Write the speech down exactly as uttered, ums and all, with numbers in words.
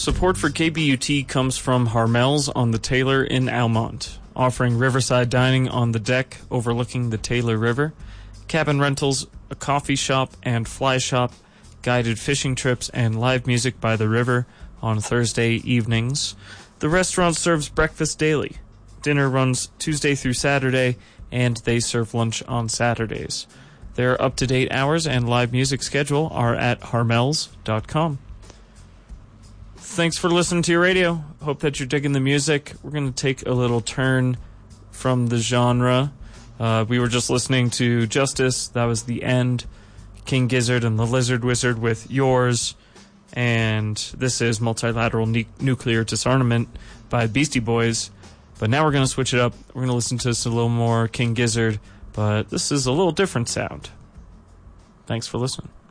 Support for K B U T comes from Harmel's on the Taylor in Almont, offering riverside dining on the deck overlooking the Taylor River, cabin rentals, a coffee shop and fly shop, guided fishing trips, and live music by the river on Thursday evenings. The restaurant serves breakfast daily. Dinner runs Tuesday through Saturday, and they serve lunch on Saturdays. Their up-to-date hours and live music schedule are at harmels dot com. Thanks for listening to your radio. Hope that you're digging the music. We're going to take a little turn from the genre. Uh, we were just listening to Justice. That was The End. King Gizzard and the Lizard Wizard with Yours. And this is Multilateral ne- Nuclear Disarmament by Beastie Boys. But now we're going to switch it up. We're going to listen to this a little more King Gizzard. But this is a little different sound. Thanks for listening.